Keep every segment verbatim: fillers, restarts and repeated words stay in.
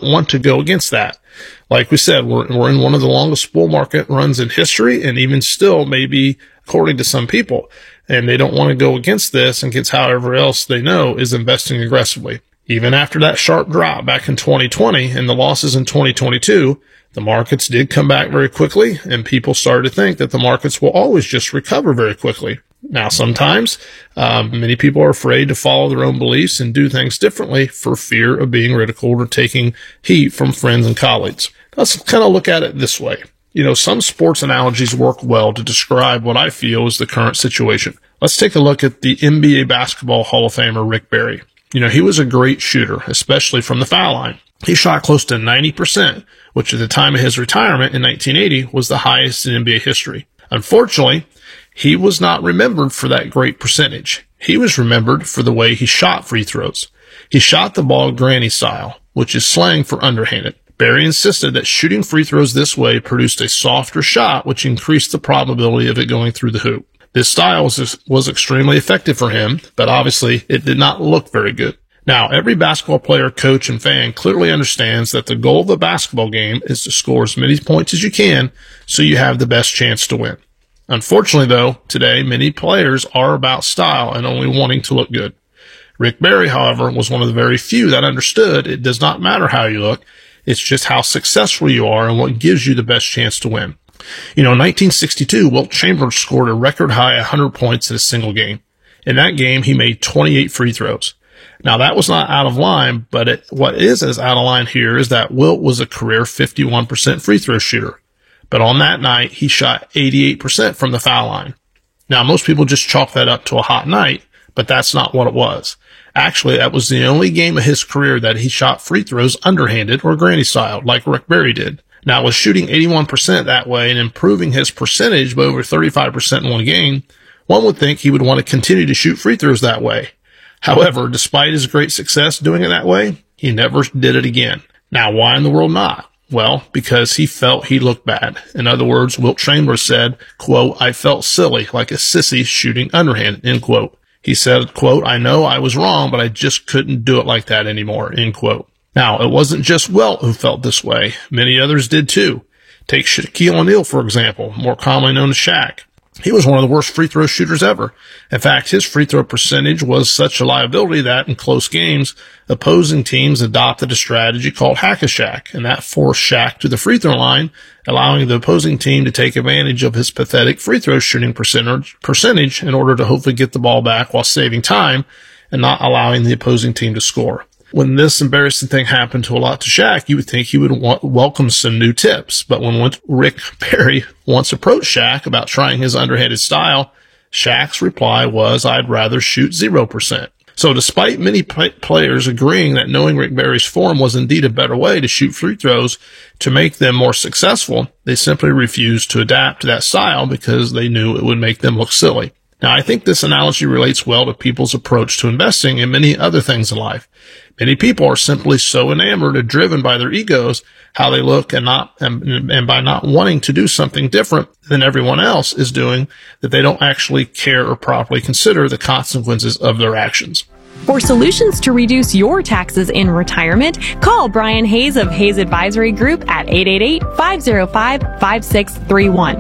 not want to go against that. Like we said, we're, we're in one of the longest bull market runs in history, and even still, maybe according to some people, and they don't want to go against this and against however else they know is investing aggressively. Even after that sharp drop back in twenty twenty and the losses in twenty twenty-two, the markets did come back very quickly, and people started to think that the markets will always just recover very quickly. Now, sometimes um, many people are afraid to follow their own beliefs and do things differently for fear of being ridiculed or taking heat from friends and colleagues. Let's kind of look at it this way. You know, some sports analogies work well to describe what I feel is the current situation. Let's take a look at the N B A Basketball Hall of Famer Rick Barry. You know, he was a great shooter, especially from the foul line. He shot close to ninety percent, which at the time of his retirement in nineteen eighty was the highest in N B A history. Unfortunately, he was not remembered for that great percentage. He was remembered for the way he shot free throws. He shot the ball granny style, which is slang for underhanded. Barry insisted that shooting free throws this way produced a softer shot, which increased the probability of it going through the hoop. This style was, was extremely effective for him, but obviously it did not look very good. Now, every basketball player, coach, and fan clearly understands that the goal of the basketball game is to score as many points as you can so you have the best chance to win. Unfortunately, though, today many players are about style and only wanting to look good. Rick Barry, however, was one of the very few that understood it does not matter how you look. It's just how successful you are and what gives you the best chance to win. You know, in nineteen sixty-two, Wilt Chamberlain scored a record high one hundred points in a single game. In that game, he made twenty-eight free throws. Now, that was not out of line, but it, what is as out of line here is that Wilt was a career fifty-one percent free throw shooter. But on that night, he shot eighty-eight percent from the foul line. Now, most people just chalk that up to a hot night, but that's not what it was. Actually, that was the only game of his career that he shot free throws underhanded or granny style, like Rick Barry did. Now, with shooting eighty-one percent that way and improving his percentage by over thirty-five percent in one game, one would think he would want to continue to shoot free throws that way. However, despite his great success doing it that way, he never did it again. Now, why in the world not? Well, because he felt he looked bad. In other words, Wilt Chamberlain said, quote, "I felt silly, like a sissy shooting underhand," end quote. He said, quote, "I know I was wrong, but I just couldn't do it like that anymore," end quote. Now, it wasn't just Wilt who felt this way. Many others did too. Take Shaquille O'Neal, for example, more commonly known as Shaq. He was one of the worst free throw shooters ever. In fact, his free throw percentage was such a liability that in close games, opposing teams adopted a strategy called Hack-a-Shaq, and that forced Shaq to the free throw line, allowing the opposing team to take advantage of his pathetic free throw shooting percentage, percentage in order to hopefully get the ball back while saving time and not allowing the opposing team to score. When this embarrassing thing happened to a lot to Shaq, you would think he would want, welcome some new tips. But when Rick Barry once approached Shaq about trying his underhanded style, Shaq's reply was, "I'd rather shoot zero percent. So despite many p- players agreeing that knowing Rick Barry's form was indeed a better way to shoot free throws to make them more successful, they simply refused to adapt to that style because they knew it would make them look silly. Now, I think this analogy relates well to people's approach to investing and many other things in life. Many people are simply so enamored and driven by their egos, how they look, and not, and, and by not wanting to do something different than everyone else is doing, that they don't actually care or properly consider the consequences of their actions. For solutions to reduce your taxes in retirement, call Brian Hayes of Hayes Advisory Group at eight eight eight, five oh five, five six three one.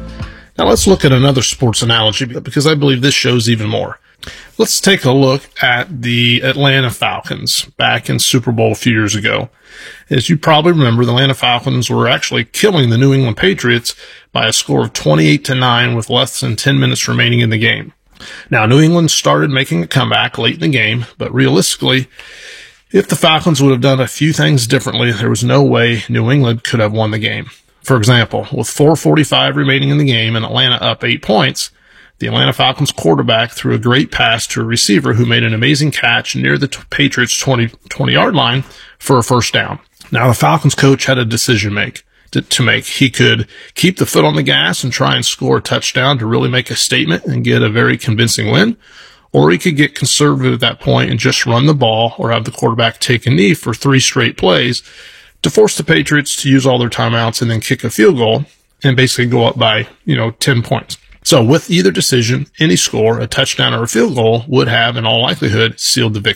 Now let's look at another sports analogy because I believe this shows even more. Let's take a look at the Atlanta Falcons back in Super Bowl a few years ago. As you probably remember, the Atlanta Falcons were actually killing the New England Patriots by a score of twenty-eight to nine with less than ten minutes remaining in the game. Now, New England started making a comeback late in the game, but realistically, if the Falcons would have done a few things differently, there was no way New England could have won the game. For example, with four forty-five remaining in the game and Atlanta up eight points, the Atlanta Falcons quarterback threw a great pass to a receiver who made an amazing catch near the Patriots' twenty-yard line for a first down. Now, the Falcons coach had a decision make to, to make. He could keep the foot on the gas and try and score a touchdown to really make a statement and get a very convincing win, or he could get conservative at that point and just run the ball or have the quarterback take a knee for three straight plays to force the Patriots to use all their timeouts and then kick a field goal and basically go up by, you know, ten points. So with either decision, any score, a touchdown or a field goal, would have, in all likelihood, sealed the victory.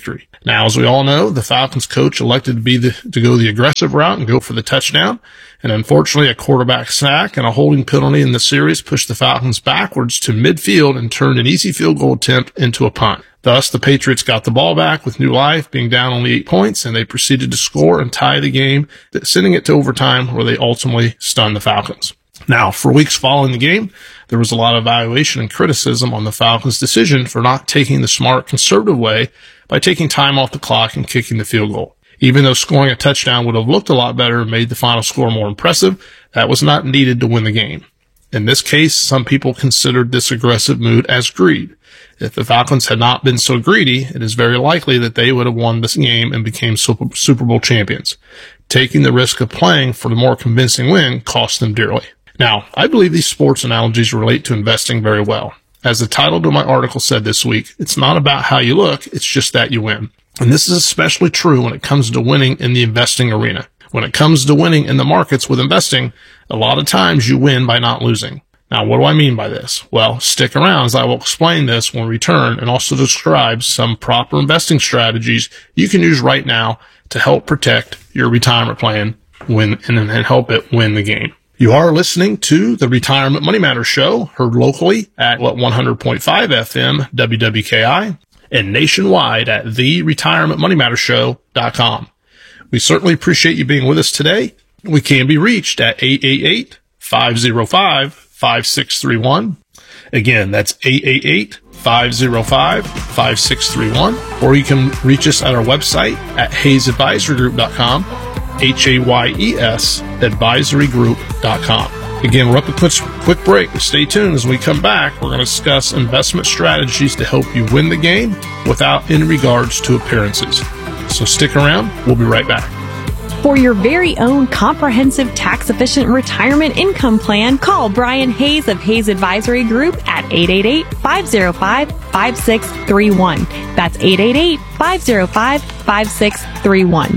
Now, as we all know, the Falcons coach elected to be the, to go the aggressive route and go for the touchdown. And unfortunately, a quarterback sack and a holding penalty in the series pushed the Falcons backwards to midfield and turned an easy field goal attempt into a punt. Thus, the Patriots got the ball back with new life, being down only eight points, and they proceeded to score and tie the game, sending it to overtime where they ultimately stunned the Falcons. Now, for weeks following the game, there was a lot of evaluation and criticism on the Falcons' decision for not taking the smart, conservative way by taking time off the clock and kicking the field goal. Even though scoring a touchdown would have looked a lot better and made the final score more impressive, that was not needed to win the game. In this case, some people considered this aggressive mood as greed. If the Falcons had not been so greedy, it is very likely that they would have won this game and became Super Bowl champions. Taking the risk of playing for the more convincing win cost them dearly. Now, I believe these sports analogies relate to investing very well. As the title to my article said this week, it's not about how you look, it's just that you win. And this is especially true when it comes to winning in the investing arena. When it comes to winning in the markets with investing, a lot of times you win by not losing. Now, what do I mean by this? Well, stick around as I will explain this when we return and also describe some proper investing strategies you can use right now to help protect your retirement plan win and, and help it win the game. You are listening to the Retirement Money Matters Show, heard locally at what one hundred point five F M W W K I and nationwide at the retirement money matters show dot com. We certainly appreciate you being with us today. We can be reached at eight eight eight, five oh five, five six three one. Again, that's eight eight eight, five oh five, five six three one. Or you can reach us at our website at hayes advisory group dot com. H A Y E S advisory group dot com. Again, we're up a quick, quick break. Stay tuned. As we come back, we're going to discuss investment strategies to help you win the game without in regards to appearances. So stick around. We'll be right back. For your very own comprehensive tax-efficient retirement income plan, call Brian Hayes of Hayes Advisory Group at eight eight eight, five oh five, five six three one. That's eight eight eight, five oh five, five six three one.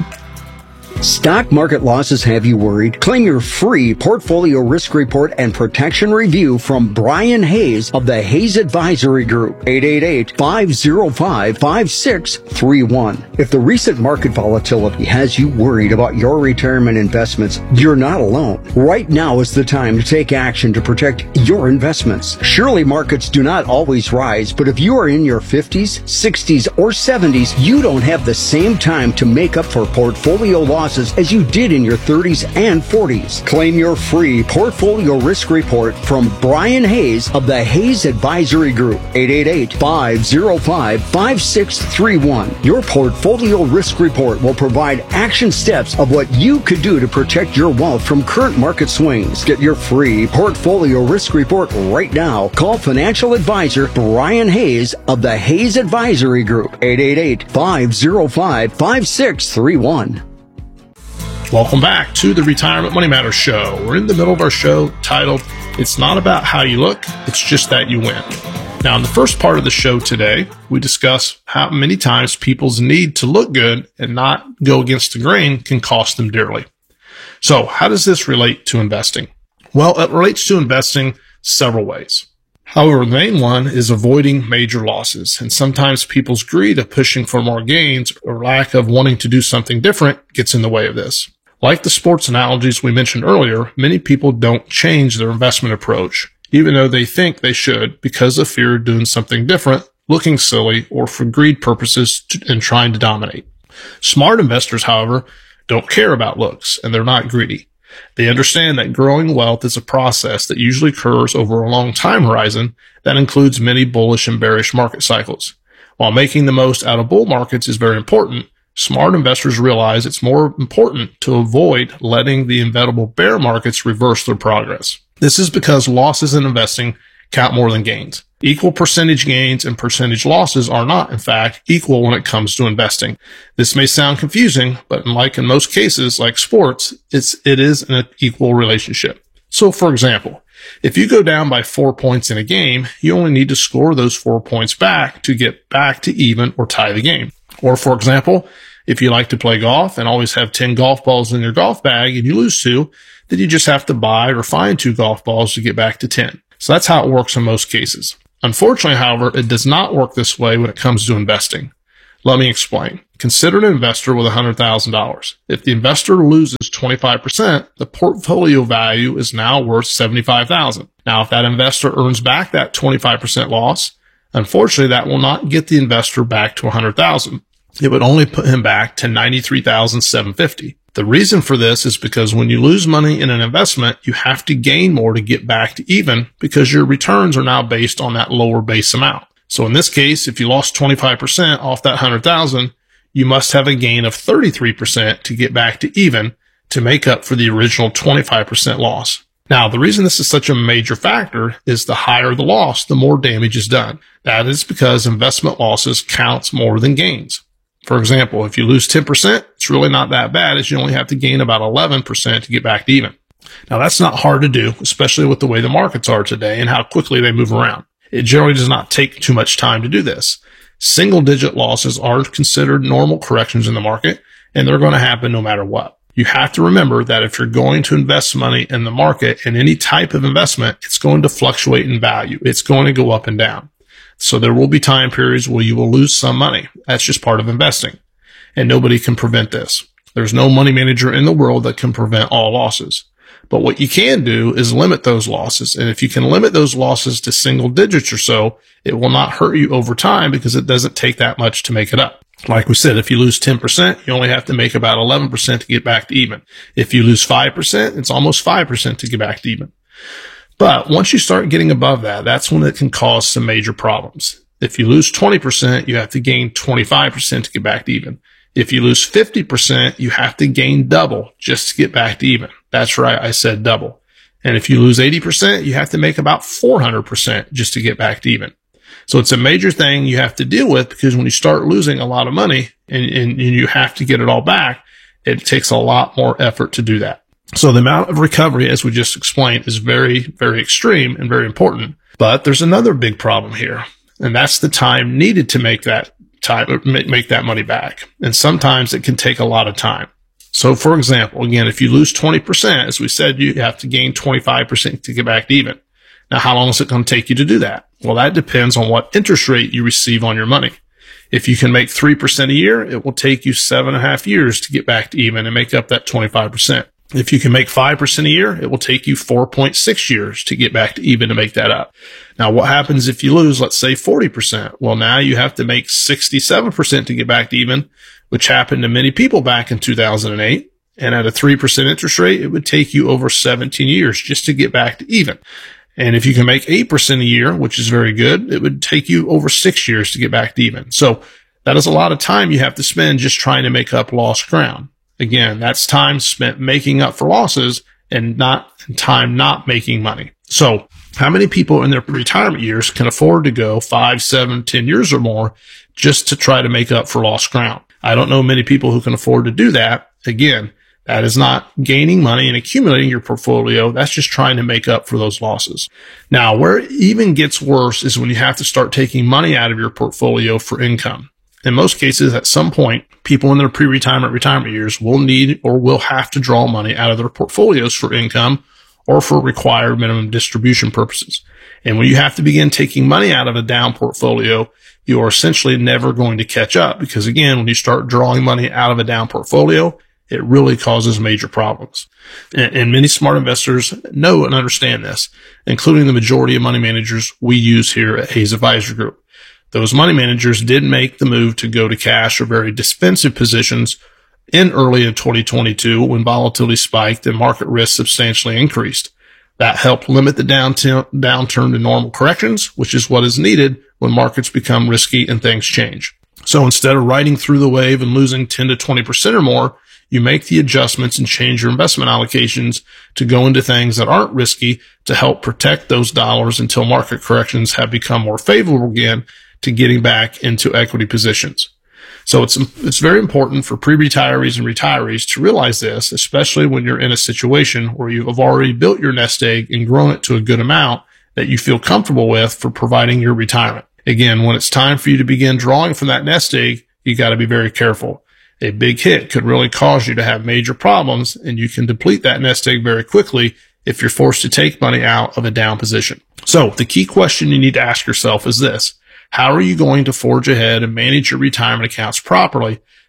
Stock market losses have you worried? Claim your free portfolio risk report and protection review from Brian Hayes of the Hayes Advisory Group. eight eight eight, five oh five, five six three one. If the recent market volatility has you worried about your retirement investments, you're not alone. Right now is the time to take action to protect your investments. Surely markets do not always rise, but if you are in your fifties, sixties, or seventies, you don't have the same time to make up for portfolio losses as you did in your thirties and forties. Claim your free portfolio risk report from Brian Hayes of the Hayes Advisory Group. eight eight eight, five oh five, five six three one. Your portfolio risk report will provide action steps of what you could do to protect your wealth from current market swings. Get your free portfolio risk report right now. Call financial advisor Brian Hayes of the Hayes Advisory Group. eight eight eight, five oh five, five six three one. Welcome back to the Retirement Money Matters Show. We're in the middle of our show titled, It's Not About How You Look, It's Just That You Win. Now, in the first part of the show today, we discuss how many times people's need to look good and not go against the grain can cost them dearly. So, how does this relate to investing? Well, it relates to investing several ways. However, the main one is avoiding major losses, and sometimes people's greed of pushing for more gains or lack of wanting to do something different gets in the way of this. Like the sports analogies we mentioned earlier, many people don't change their investment approach, even though they think they should, because of fear of doing something different, looking silly, or for greed purposes and trying to dominate. Smart investors, however, don't care about looks, and they're not greedy. They understand that growing wealth is a process that usually occurs over a long time horizon that includes many bullish and bearish market cycles. While making the most out of bull markets is very important, smart investors realize it's more important to avoid letting the inevitable bear markets reverse their progress. This is because losses in investing count more than gains. Equal percentage gains and percentage losses are not, in fact, equal when it comes to investing. This may sound confusing, but like in most cases, like sports, it's, it is an equal relationship. So, for example, if you go down by four points in a game, you only need to score those four points back to get back to even or tie the game. Or, for example, if you like to play golf and always have ten golf balls in your golf bag and you lose two, then you just have to buy or find two golf balls to get back to ten. So that's how it works in most cases. Unfortunately, however, it does not work this way when it comes to investing. Let me explain. Consider an investor with one hundred thousand dollars. If the investor loses twenty-five percent, the portfolio value is now worth seventy-five thousand dollars. Now, if that investor earns back that twenty-five percent loss, unfortunately, that will not get the investor back to one hundred thousand dollars. It would only put him back to ninety-three thousand seven hundred fifty dollars. The reason for this is because when you lose money in an investment, you have to gain more to get back to even because your returns are now based on that lower base amount. So in this case, if you lost twenty-five percent off that one hundred thousand dollars, you must have a gain of thirty-three percent to get back to even to make up for the original twenty-five percent loss. Now, the reason this is such a major factor is the higher the loss, the more damage is done. That is because investment losses counts more than gains. For example, if you lose ten percent, it's really not that bad as you only have to gain about eleven percent to get back to even. Now, that's not hard to do, especially with the way the markets are today and how quickly they move around. It generally does not take too much time to do this. Single digit losses are considered normal corrections in the market, and they're going to happen no matter what. You have to remember that if you're going to invest money in the market in any type of investment, it's going to fluctuate in value. It's going to go up and down. So there will be time periods where you will lose some money. That's just part of investing. And nobody can prevent this. There's no money manager in the world that can prevent all losses. But what you can do is limit those losses. And if you can limit those losses to single digits or so, it will not hurt you over time because it doesn't take that much to make it up. Like we said, if you lose ten percent, you only have to make about eleven percent to get back to even. If you lose five percent, it's almost five percent to get back to even. But once you start getting above that, that's when it can cause some major problems. If you lose twenty percent, you have to gain twenty-five percent to get back to even. If you lose fifty percent, you have to gain double just to get back to even. That's right, I said double. And if you lose eighty percent, you have to make about four hundred percent just to get back to even. So it's a major thing you have to deal with because when you start losing a lot of money and, and, and you have to get it all back, it takes a lot more effort to do that. So the amount of recovery, as we just explained, is very, very extreme and very important. But there's another big problem here, and that's the time needed to make that time, make that money back. And sometimes it can take a lot of time. So for example, again, if you lose twenty percent, as we said, you have to gain twenty-five percent to get back to even. Now, how long is it going to take you to do that? Well, that depends on what interest rate you receive on your money. If you can make three percent a year, it will take you seven and a half years to get back to even and make up that twenty-five percent. If you can make five percent a year, it will take you four point six years to get back to even to make that up. Now, what happens if you lose, let's say forty percent? Well, now you have to make sixty-seven percent to get back to even, which happened to many people back in two thousand eight. And at a three percent interest rate, it would take you over seventeen years just to get back to even. And if you can make eight percent a year, which is very good, it would take you over six years to get back to even. So that is a lot of time you have to spend just trying to make up lost ground. Again, that's time spent making up for losses and not time not making money. So how many people in their retirement years can afford to go five, seven, ten years or more just to try to make up for lost ground? I don't know many people who can afford to do that. Again, that is not gaining money and accumulating your portfolio. That's just trying to make up for those losses. Now, where it even gets worse is when you have to start taking money out of your portfolio for income. In most cases, at some point, people in their pre-retirement retirement years will need or will have to draw money out of their portfolios for income or for required minimum distribution purposes. And when you have to begin taking money out of a down portfolio, you are essentially never going to catch up because, again, when you start drawing money out of a down portfolio, it really causes major problems. And, and many smart investors know and understand this, including the majority of money managers we use here at Hayes Advisory Group. Those money managers did make the move to go to cash or very defensive positions in early in twenty twenty-two when volatility spiked and market risk substantially increased. That helped limit the downturn, downturn to normal corrections, which is what is needed when markets become risky and things change. So instead of riding through the wave and losing ten to twenty percent or more, you make the adjustments and change your investment allocations to go into things that aren't risky to help protect those dollars until market corrections have become more favorable again to getting back into equity positions. So it's, it's very important for pre-retirees and retirees to realize this, especially when you're in a situation where you have already built your nest egg and grown it to a good amount that you feel comfortable with for providing your retirement. Again, when it's time for you to begin drawing from that nest egg, you got to be very careful. A big hit could really cause you to have major problems, and you can deplete that nest egg very quickly if you're forced to take money out of a down position. So the key question you need to ask yourself is this: how are you going to forge ahead and manage your retirement accounts properly,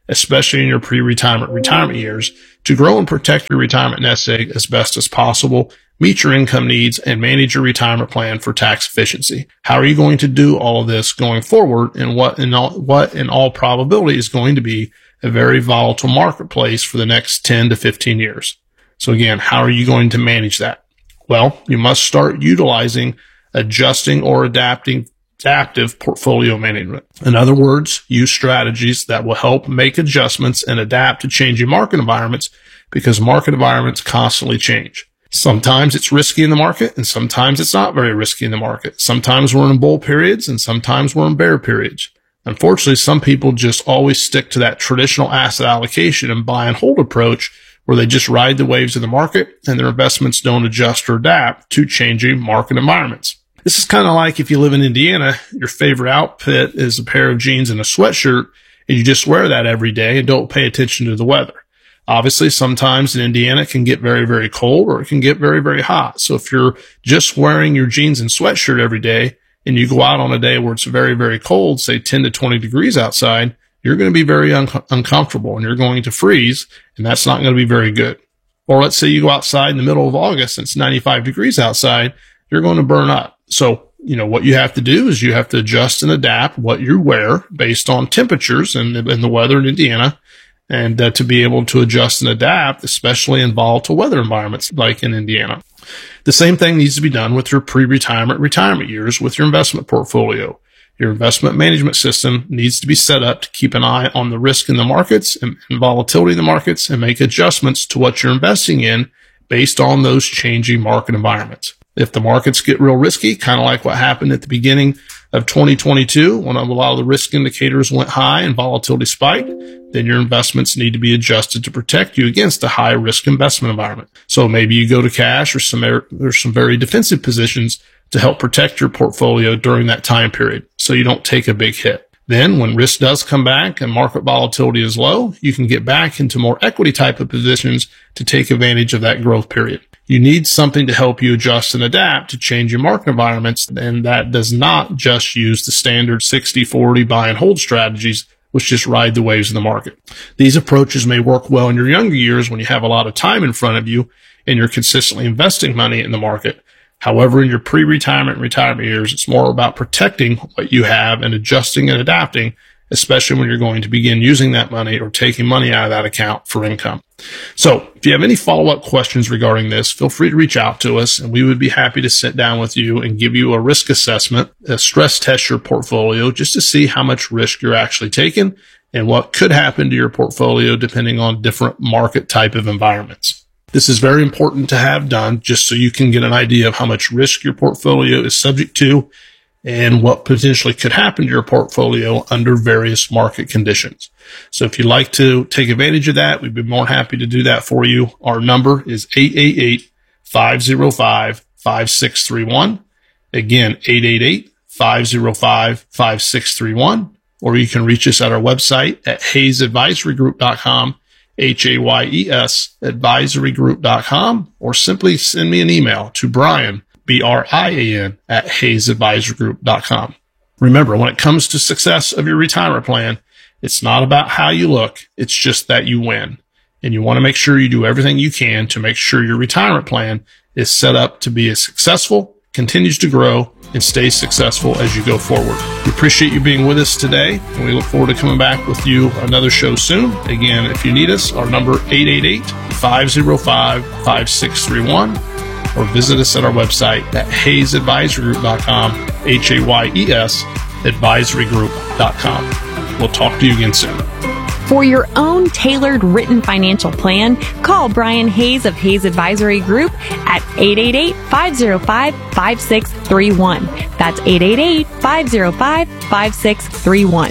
especially in your pre-retirement retirement years, to grow and protect your retirement nest egg as best as possible, meet your income needs, and manage your retirement plan for tax efficiency. How are you going to do all of this going forward, and what in all, what in all probability is going to be a very volatile marketplace for the next ten to fifteen years? So again, how are you going to manage that? Well, you must start utilizing adjusting or adapting adaptive portfolio management. In other words, use strategies that will help make adjustments and adapt to changing market environments, because market environments constantly change. Sometimes it's risky in the market, and sometimes it's not very risky in the market. Sometimes we're in bull periods, and sometimes we're in bear periods. Unfortunately, some people just always stick to that traditional asset allocation and buy and hold approach, where they just ride the waves of the market and their investments don't adjust or adapt to changing market environments. This is kind of like if you live in Indiana, your favorite outfit is a pair of jeans and a sweatshirt, and you just wear that every day and don't pay attention to the weather. Obviously, sometimes in Indiana it can get very, very cold, or it can get very, very hot. So if you're just wearing your jeans and sweatshirt every day and you go out on a day where it's very, very cold, say ten to twenty degrees outside, you're going to be very un- uncomfortable and you're going to freeze, and that's not going to be very good. Or let's say you go outside in the middle of August and it's ninety-five degrees outside, you're going to burn up. So, you know, what you have to do is you have to adjust and adapt what you wear based on temperatures and, and the weather in Indiana, and uh, to be able to adjust and adapt, especially in volatile weather environments like in Indiana. The same thing needs to be done with your pre-retirement retirement years with your investment portfolio. Your investment management system needs to be set up to keep an eye on the risk in the markets and, and volatility in the markets, and make adjustments to what you're investing in based on those changing market environments. If the markets get real risky, kind of like what happened at the beginning of twenty twenty-two, when a lot of the risk indicators went high and volatility spiked, then your investments need to be adjusted to protect you against a high risk investment environment. So maybe you go to cash, or some, there's some very defensive positions to help protect your portfolio during that time period, so you don't take a big hit. Then when risk does come back and market volatility is low, you can get back into more equity type of positions to take advantage of that growth period. You need something to help you adjust and adapt to changing market environments, and that does not just use the standard sixty forty buy and hold strategies, which just ride the waves of the market. These approaches may work well in your younger years when you have a lot of time in front of you and you're consistently investing money in the market. However, in your pre-retirement and retirement years, it's more about protecting what you have and adjusting and adapting, especially when you're going to begin using that money or taking money out of that account for income. So if you have any follow-up questions regarding this, feel free to reach out to us, and we would be happy to sit down with you and give you a risk assessment, a stress test your portfolio, just to see how much risk you're actually taking and what could happen to your portfolio depending on different market type of environments. This is very important to have done just so you can get an idea of how much risk your portfolio is subject to and what potentially could happen to your portfolio under various market conditions. So if you'd like to take advantage of that, we'd be more happy to do that for you. Our number is eight eight eight, five oh five, five six three one. Again, eight eight eight, five oh five, five six three one. Or you can reach us at our website at hayes advisory group dot com. H A Y E S advisory group dot com, or simply send me an email to Brian, B R I A N, at hayes advisory group dot com. Remember, when it comes to success of your retirement plan, it's not about how you look, it's just that you win. And you want to make sure you do everything you can to make sure your retirement plan is set up to be as successful, continues to grow, and stay successful as you go forward. We appreciate you being with us today, and we look forward to coming back with you another show soon. Again, if you need us, our number eight eight eight, five oh five, five six three one, or visit us at our website at hayes advisory group dot com, H A Y E S advisory group dot com. We'll talk to you again soon. For your own tailored written financial plan, call Brian Hayes of Hayes Advisory Group at eight eight eight, five oh five, five six three one. That's eight eight eight, five oh five, five six three one.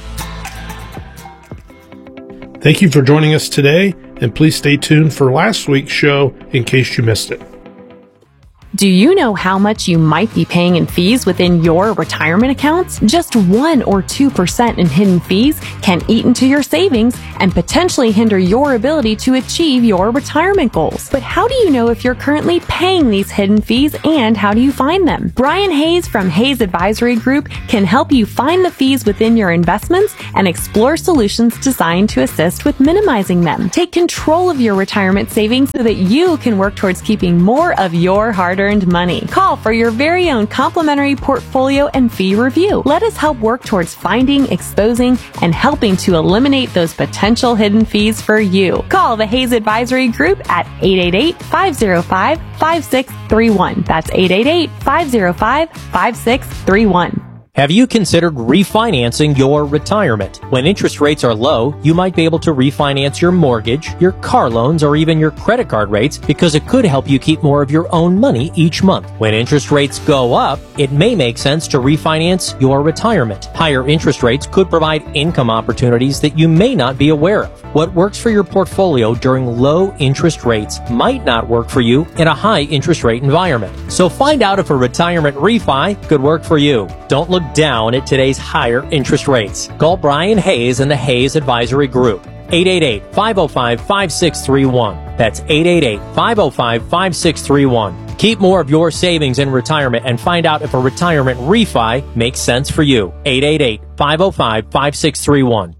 Thank you for joining us today, and please stay tuned for last week's show in case you missed it. Do you know how much you might be paying in fees within your retirement accounts? Just one or two percent in hidden fees can eat into your savings and potentially hinder your ability to achieve your retirement goals. But how do you know if you're currently paying these hidden fees, and how do you find them? Brian Hayes from Hayes Advisory Group can help you find the fees within your investments and explore solutions designed to assist with minimizing them. Take control of your retirement savings so that you can work towards keeping more of your hard-earned money. Call for your very own complimentary portfolio and fee review. Let us help work towards finding, exposing, and helping to eliminate those potential hidden fees for you. Call the Hayes Advisory Group at eight eight eight, five oh five, five six three one. That's eight eight eight, five oh five, five six three one. Have you considered refinancing your retirement? When interest rates are low, you might be able to refinance your mortgage, your car loans, or even your credit card rates because it could help you keep more of your own money each month. When interest rates go up, it may make sense to refinance your retirement. Higher interest rates could provide income opportunities that you may not be aware of. What works for your portfolio during low interest rates might not work for you in a high interest rate environment. So find out if a retirement refi could work for you. Don't look down at today's higher interest rates. Call Brian Hayes and the Hayes Advisory Group. eight eight eight, five oh five, five six three one. That's eight eight eight, five oh five, five six three one. Keep more of your savings in retirement and find out if a retirement refi makes sense for you. eight eight eight, five oh five, five six three one.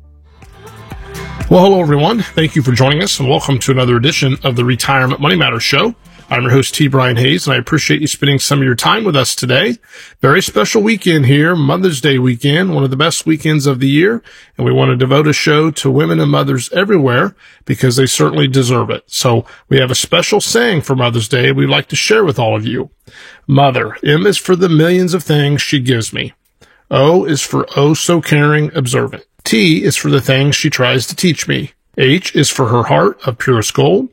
Well, hello, everyone. Thank you for joining us, and welcome to another edition of the Retirement Money Matters Show. I'm your host, T. Brian Hayes, and I appreciate you spending some of your time with us today. Very special weekend here, Mother's Day weekend, one of the best weekends of the year, and we want to devote a show to women and mothers everywhere because they certainly deserve it. So we have a special saying for Mother's Day we'd like to share with all of you. Mother, M is for the millions of things she gives me. O is for oh so caring, observant. T is for the things she tries to teach me. H is for her heart of purest gold.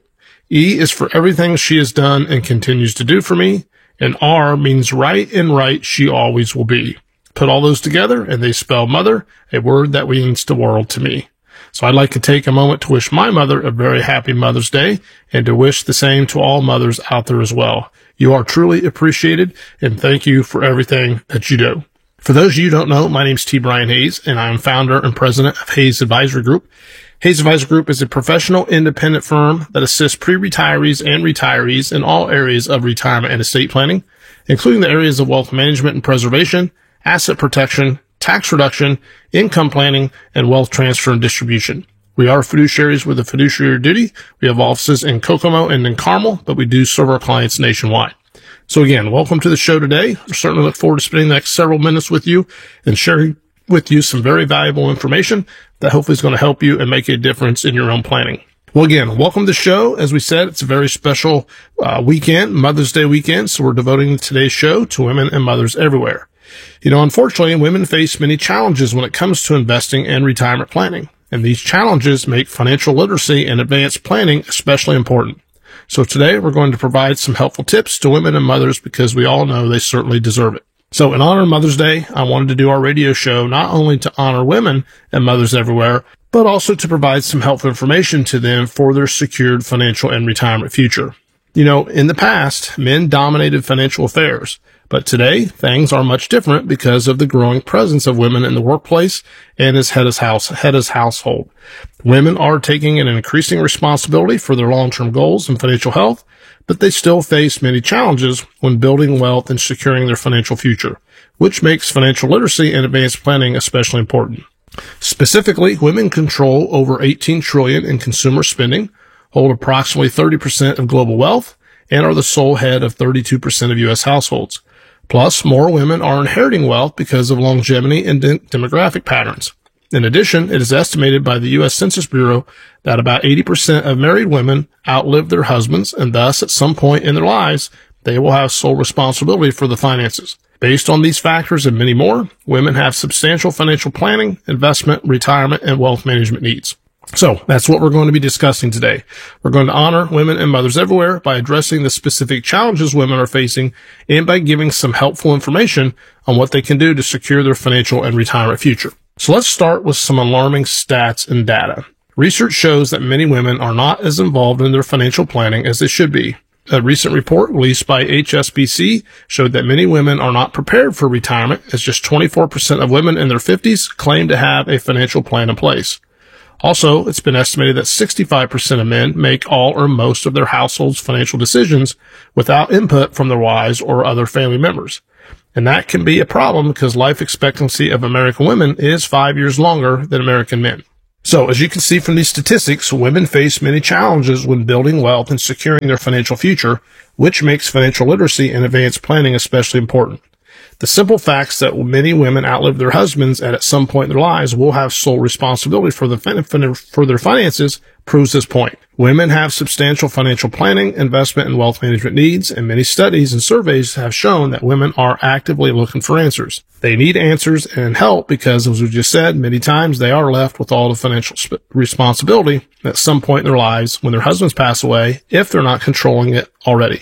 E is for everything she has done and continues to do for me. And R means right and right she always will be. Put all those together and they spell mother, a word that means the world to me. So I'd like to take a moment to wish my mother a very happy Mother's Day and to wish the same to all mothers out there as well. You are truly appreciated, and thank you for everything that you do. For those of you who don't know, my name is T. Brian Hayes, and I am founder and president of Hayes Advisory Group. Hayes Advisory Group is a professional independent firm that assists pre-retirees and retirees in all areas of retirement and estate planning, including the areas of wealth management and preservation, asset protection, tax reduction, income planning, and wealth transfer and distribution. We are fiduciaries with a fiduciary duty. We have offices in Kokomo and in Carmel, but we do serve our clients nationwide. So again, welcome to the show today. I certainly look forward to spending the next several minutes with you and sharing with you some very valuable information that hopefully is going to help you and make a difference in your own planning. Well, again, welcome to the show. As we said, it's a very special uh, weekend, Mother's Day weekend, so we're devoting today's show to women and mothers everywhere. You know, unfortunately, women face many challenges when it comes to investing and retirement planning, and these challenges make financial literacy and advanced planning especially important. So today, we're going to provide some helpful tips to women and mothers because we all know they certainly deserve it. So in honor of Mother's Day, I wanted to do our radio show not only to honor women and mothers everywhere, but also to provide some helpful information to them for their secured financial and retirement future. You know, in the past, men dominated financial affairs, but today things are much different because of the growing presence of women in the workplace and as head of house, head of household. Women are taking an increasing responsibility for their long-term goals and financial health, but they still face many challenges when building wealth and securing their financial future, which makes financial literacy and advanced planning especially important. Specifically, women control over eighteen trillion dollars in consumer spending, hold approximately thirty percent of global wealth, and are the sole head of thirty-two percent of U S households. Plus, more women are inheriting wealth because of longevity and de- demographic patterns. In addition, it is estimated by the U S Census Bureau that about eighty percent of married women outlive their husbands, and thus, at some point in their lives, they will have sole responsibility for the finances. Based on these factors and many more, women have substantial financial planning, investment, retirement, and wealth management needs. So that's what we're going to be discussing today. We're going to honor women and mothers everywhere by addressing the specific challenges women are facing and by giving some helpful information on what they can do to secure their financial and retirement future. So let's start with some alarming stats and data. Research shows that many women are not as involved in their financial planning as they should be. A recent report released by H S B C showed that many women are not prepared for retirement, as just twenty-four percent of women in their fifties claim to have a financial plan in place. Also, it's been estimated that sixty-five percent of men make all or most of their household's financial decisions without input from their wives or other family members. And that can be a problem because life expectancy of American women is five years longer than American men. So, as you can see from these statistics, women face many challenges when building wealth and securing their financial future, which makes financial literacy and advanced planning especially important. The simple facts that many women outlive their husbands and at some point in their lives will have sole responsibility for, the, for their finances proves this point. Women have substantial financial planning, investment, and wealth management needs, and many studies and surveys have shown that women are actively looking for answers. They need answers and help because, as we just said, many times they are left with all the financial sp- responsibility at some point in their lives when their husbands pass away, if they're not controlling it already.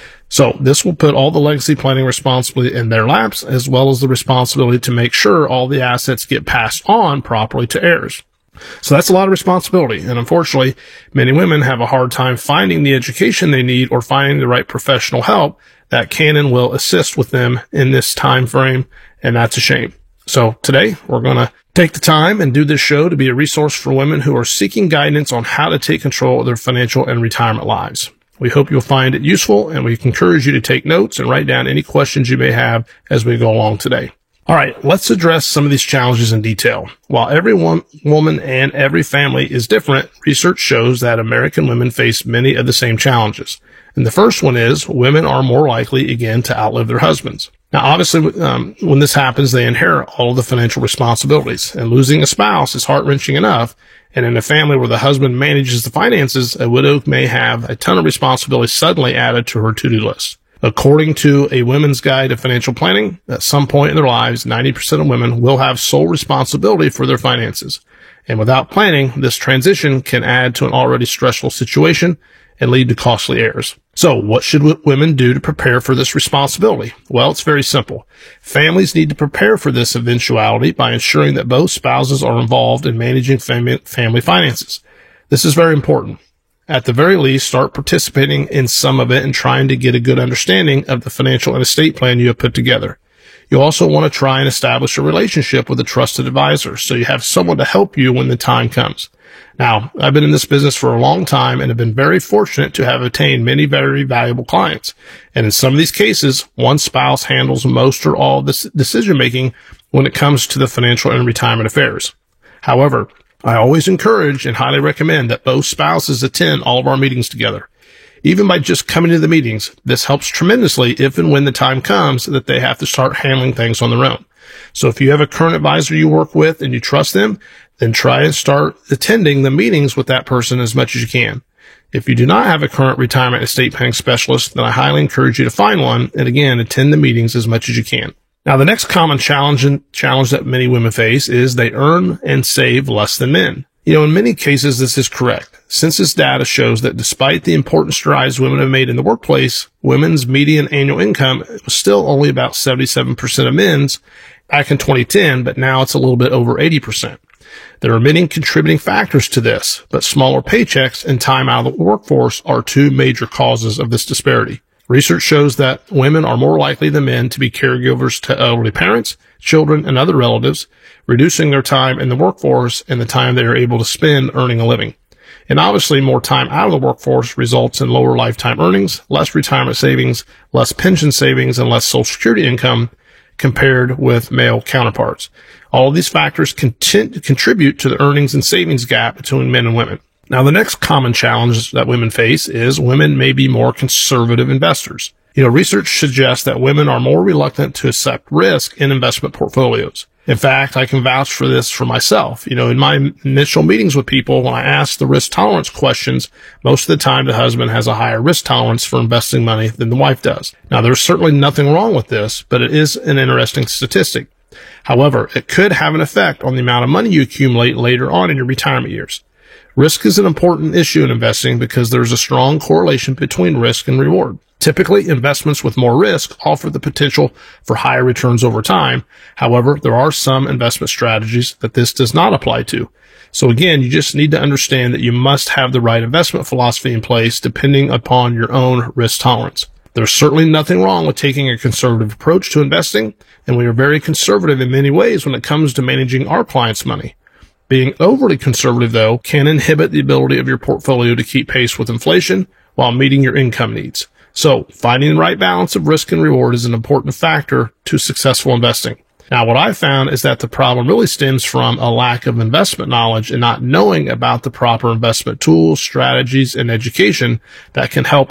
So this will put all the legacy planning responsibility in their laps, as well as the responsibility to make sure all the assets get passed on properly to heirs. So that's a lot of responsibility. And unfortunately, many women have a hard time finding the education they need or finding the right professional help that can and will assist with them in this time frame. And that's a shame. So today we're going to take the time and do this show to be a resource for women who are seeking guidance on how to take control of their financial and retirement lives. We hope you'll find it useful, and we encourage you to take notes and write down any questions you may have as we go along today. All right, let's address some of these challenges in detail. While every one, woman and every family is different, research shows that American women face many of the same challenges. And the first one is women are more likely, again, to outlive their husbands. Now, obviously, um, when this happens, they inherit all of the financial responsibilities, and losing a spouse is heart-wrenching enough. And in a family where the husband manages the finances, a widow may have a ton of responsibility suddenly added to her to-do list. According to a Women's Guide to Financial Planning, at some point in their lives, ninety percent of women will have sole responsibility for their finances. And without planning, this transition can add to an already stressful situation and lead to costly heirs. So what should w- women do to prepare for this responsibility? Well, it's very simple. Families need to prepare for this eventuality by ensuring that both spouses are involved in managing fam- family finances. This is very important. At the very least, start participating in some of it and trying to get a good understanding of the financial and estate plan you have put together. You also want to try and establish a relationship with a trusted advisor so you have someone to help you when the time comes. Now, I've been in this business for a long time and have been very fortunate to have attained many very valuable clients. And in some of these cases, one spouse handles most or all of the decision making when it comes to the financial and retirement affairs. However, I always encourage and highly recommend that both spouses attend all of our meetings together. Even by just coming to the meetings, this helps tremendously if and when the time comes that they have to start handling things on their own. So if you have a current advisor you work with and you trust them, then try and start attending the meetings with that person as much as you can. If you do not have a current retirement estate planning specialist, then I highly encourage you to find one and again, attend the meetings as much as you can. Now, the next common challenge and challenge that many women face is they earn and save less than men. You know, in many cases, this is correct. Census data shows that despite the important strides women have made in the workplace, women's median annual income was still only about seventy-seven percent of men's back in twenty ten, but now it's a little bit over eighty percent. There are many contributing factors to this, but smaller paychecks and time out of the workforce are two major causes of this disparity. Research shows that women are more likely than men to be caregivers to elderly parents, children, and other relatives, reducing their time in the workforce and the time they are able to spend earning a living. And obviously, more time out of the workforce results in lower lifetime earnings, less retirement savings, less pension savings, and less Social Security income compared with male counterparts. All of these factors content- contribute to the earnings and savings gap between men and women. Now, the next common challenge that women face is women may be more conservative investors. You know, research suggests that women are more reluctant to accept risk in investment portfolios. In fact, I can vouch for this for myself. You know, in my initial meetings with people, when I ask the risk tolerance questions, most of the time the husband has a higher risk tolerance for investing money than the wife does. Now, there's certainly nothing wrong with this, but it is an interesting statistic. However, it could have an effect on the amount of money you accumulate later on in your retirement years. Risk is an important issue in investing because there's a strong correlation between risk and reward. Typically, investments with more risk offer the potential for higher returns over time. However, there are some investment strategies that this does not apply to. So again, you just need to understand that you must have the right investment philosophy in place depending upon your own risk tolerance. There's certainly nothing wrong with taking a conservative approach to investing, and we are very conservative in many ways when it comes to managing our clients' money. Being overly conservative, though, can inhibit the ability of your portfolio to keep pace with inflation while meeting your income needs. So finding the right balance of risk and reward is an important factor to successful investing. Now, what I've found is that the problem really stems from a lack of investment knowledge and not knowing about the proper investment tools, strategies, and education that can help